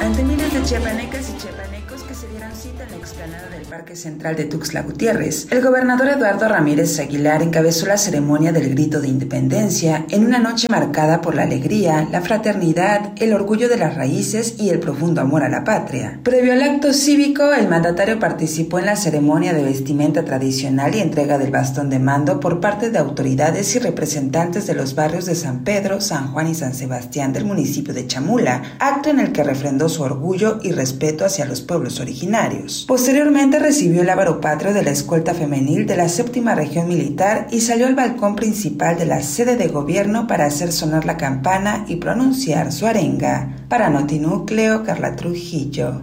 Ante miles de chiapanecas y chiapanecos que se dieron cita en la explanada del Parque Central de Tuxtla Gutiérrez, el gobernador Eduardo Ramírez Aguilar encabezó la ceremonia del Grito de Independencia en una noche marcada por la alegría, la fraternidad, el orgullo de las raíces y el profundo amor a la patria. Previo al acto cívico, el mandatario participó en la ceremonia de vestimenta tradicional y entrega del bastón de mando por parte de autoridades y representantes de los barrios de San Pedro, San Juan y San Sebastián del municipio de Chamula, acto en el que refrendó su orgullo y respeto hacia los pueblos originarios. Posteriormente recibió el ávaro patrio de la escolta femenil de la 7ª Región Militar y salió al balcón principal de la sede de gobierno para hacer sonar la campana y pronunciar su arenga. Para Notinúcleo, Carla Trujillo.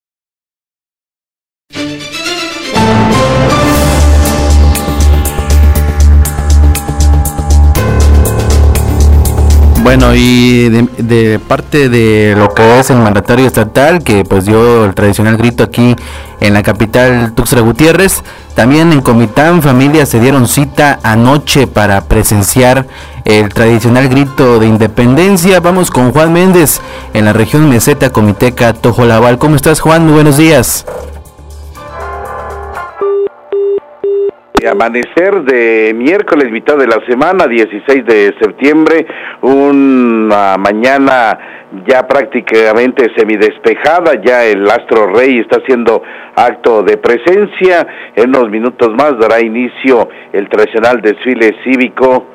Bueno, y de parte de lo que es el mandatario estatal, que pues dio el tradicional grito aquí en la capital Tuxtla Gutiérrez, también en Comitán familias se dieron cita anoche para presenciar el tradicional grito de independencia. Vamos con Juan Méndez en la región meseta comiteca Tojolabal. ¿Cómo estás, Juan? Muy buenos días. Amanecer de miércoles, mitad de la semana, 16 de septiembre, una mañana ya prácticamente semidespejada, ya el astro rey está haciendo acto de presencia. En unos minutos más dará inicio el tradicional desfile cívico,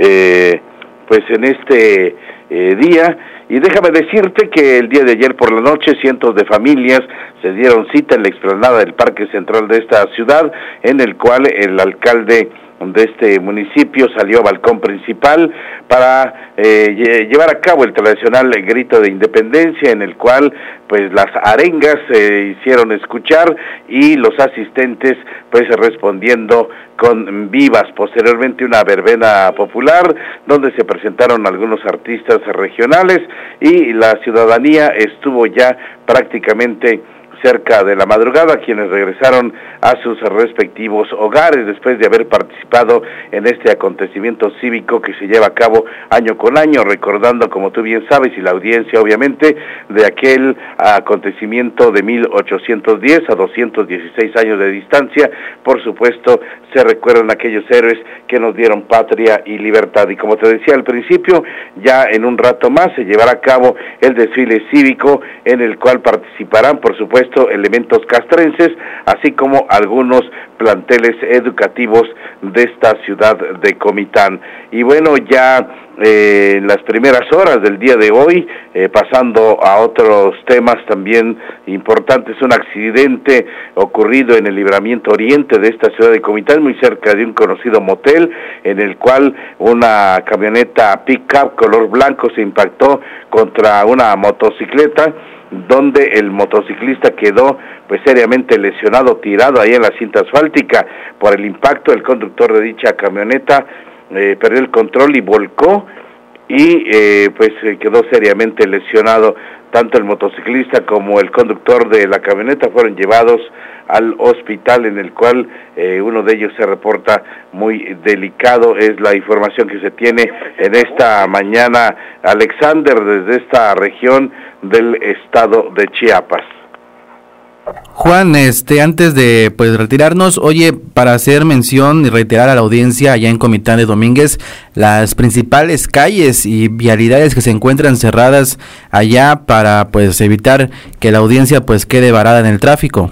pues en este día. Y déjame decirte que el día de ayer por la noche cientos de familias se dieron cita en la explanada del Parque Central de esta ciudad, en el cual el alcalde de este municipio salió a balcón principal para llevar a cabo el tradicional grito de independencia, en el cual pues las arengas se hicieron escuchar y los asistentes pues respondiendo con vivas. Posteriormente una verbena popular donde se presentaron algunos artistas regionales y la ciudadanía estuvo ya prácticamente cerca de la madrugada, quienes regresaron a sus respectivos hogares después de haber participado en este acontecimiento cívico que se lleva a cabo año con año, recordando, como tú bien sabes, y la audiencia obviamente, de aquel acontecimiento de 1810 a 216 años de distancia. Por supuesto, se recuerdan aquellos héroes que nos dieron patria y libertad. Y como te decía al principio, ya en un rato más se llevará a cabo el desfile cívico, en el cual participarán, por supuesto, elementos castrenses, así como algunos planteles educativos de esta ciudad de Comitán. Y bueno, ya en las primeras horas del día de hoy, pasando a otros temas también importantes, un accidente ocurrido en el libramiento oriente de esta ciudad de Comitán, muy cerca de un conocido motel, en el cual una camioneta pick-up color blanco se impactó contra una motocicleta, donde el motociclista quedó pues seriamente lesionado, tirado ahí en la cinta asfáltica. Por el impacto, el conductor de dicha camioneta perdió el control y volcó, y pues quedó seriamente lesionado. Tanto el motociclista como el conductor de la camioneta fueron llevados al hospital, en el cual uno de ellos se reporta muy delicado. Es la información que se tiene en esta mañana, Alexander, desde esta región del estado de Chiapas. Juan, antes de pues retirarnos, oye, para hacer mención y reiterar a la audiencia allá en Comitán de Domínguez, las principales calles y vialidades que se encuentran cerradas allá para pues evitar que la audiencia pues quede varada en el tráfico.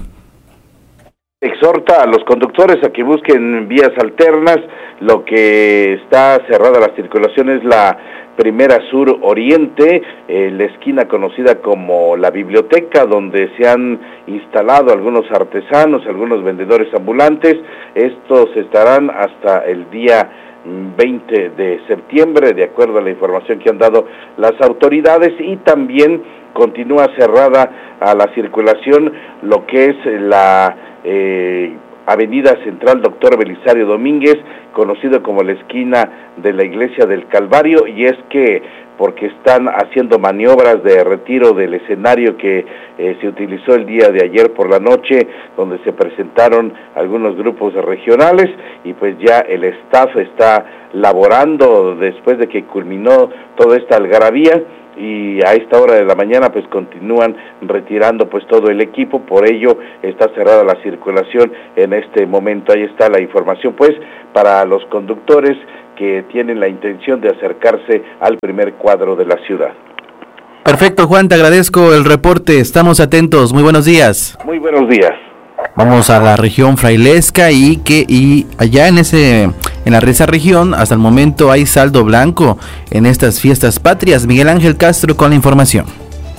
Exhorta a los conductores a que busquen vías alternas. Lo que está cerrada la circulación es la Primera Sur Oriente, la esquina conocida como la biblioteca, donde se han instalado algunos artesanos, algunos vendedores ambulantes. Estos estarán hasta el día 20 de septiembre, de acuerdo a la información que han dado las autoridades. Y también continúa cerrada a la circulación lo que es la Avenida Central Doctor Belisario Domínguez, conocido como la esquina de la Iglesia del Calvario, y es que porque están haciendo maniobras de retiro del escenario que se utilizó el día de ayer por la noche, donde se presentaron algunos grupos regionales, y pues ya el staff está laborando después de que culminó toda esta algarabía. y a esta hora de la mañana pues continúan retirando pues todo el equipo, por ello está cerrada la circulación en este momento. Ahí está la información pues para los conductores que tienen la intención de acercarse al primer cuadro de la ciudad. Perfecto, Juan, te agradezco el reporte, estamos atentos, muy buenos días. Muy buenos días. Vamos a la región frailesca y allá en esa región hasta el momento hay saldo blanco en estas fiestas patrias. Miguel Ángel Castro con la información.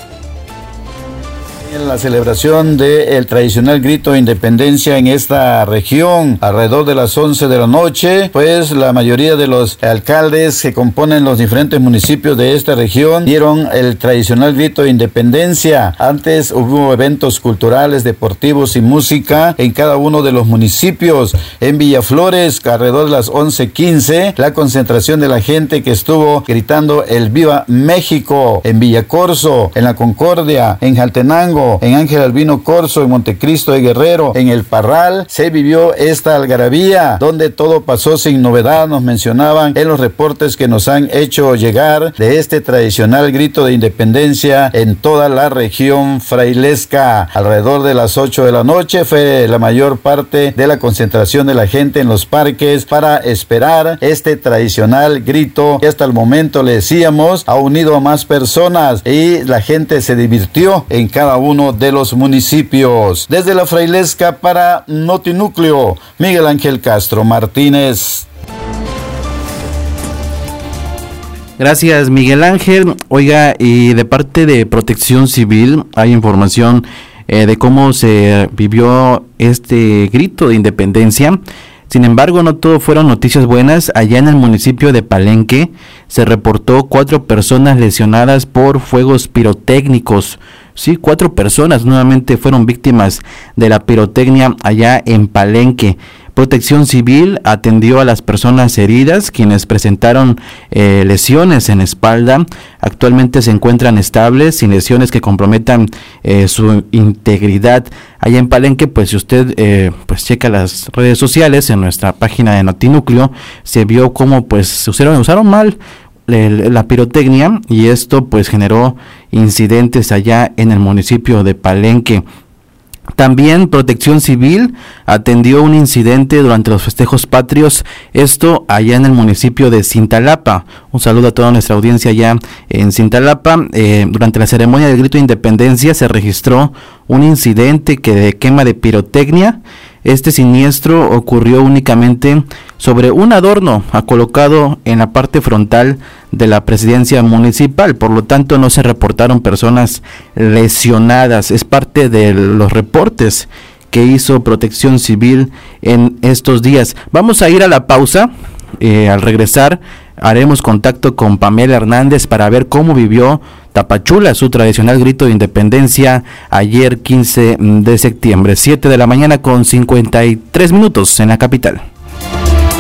En la celebración del tradicional grito de independencia en esta región, alrededor de las 11 de la noche, pues la mayoría de los alcaldes que componen los diferentes municipios de esta región dieron el tradicional grito de independencia. Antes hubo eventos culturales, deportivos y música en cada uno de los municipios. En Villaflores, alrededor de las 11:15, la concentración de la gente que estuvo gritando el Viva México. En Villacorso, en La Concordia, en Jaltenango, en Ángel Albino Corzo, en Montecristo de Guerrero, en El Parral, se vivió esta algarabía, donde todo pasó sin novedad, nos mencionaban en los reportes que nos han hecho llegar de este tradicional grito de independencia en toda la región frailesca. Alrededor de las 8 de la noche fue la mayor parte de la concentración de la gente en los parques para esperar este tradicional grito que hasta el momento, le decíamos, ha unido a más personas y la gente se divirtió en cada uno de los municipios. Desde la frailesca para Notinúcleo, Miguel Ángel Castro Martínez. Gracias, Miguel Ángel. Oiga, y de parte de Protección Civil hay información de cómo se vivió este grito de independencia. Sin embargo, no todo fueron noticias buenas. Allá en el municipio de Palenque se reportó 4 personas lesionadas por fuegos pirotécnicos. Sí, 4 personas nuevamente fueron víctimas de la pirotecnia allá en Palenque. Protección Civil atendió a las personas heridas, quienes presentaron lesiones en espalda. Actualmente se encuentran estables, sin lesiones que comprometan su integridad. Allá en Palenque, pues si usted pues checa las redes sociales, en nuestra página de Notinúcleo, se vio cómo pues se usaron mal la pirotecnia, y esto pues generó incidentes allá en el municipio de Palenque. También Protección Civil atendió un incidente durante los festejos patrios, esto allá en el municipio de Cintalapa. Un saludo a toda nuestra audiencia allá en Cintalapa. Durante la ceremonia del grito de independencia se registró un incidente de quema de pirotecnia. Este siniestro ocurrió únicamente sobre un adorno colocado en la parte frontal de la presidencia municipal, por lo tanto no se reportaron personas lesionadas. Es parte de los reportes que hizo Protección Civil en estos días. Vamos a ir a la pausa. Al regresar haremos contacto con Pamela Hernández para ver cómo vivió Tapachula su tradicional grito de independencia ayer 15 de septiembre, 7 de la mañana con 53 minutos en la capital.